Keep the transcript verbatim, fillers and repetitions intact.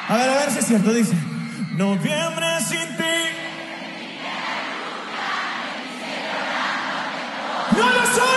A ver, a ver si es cierto, dice. Noviembre sin ti. ¡No lo soy!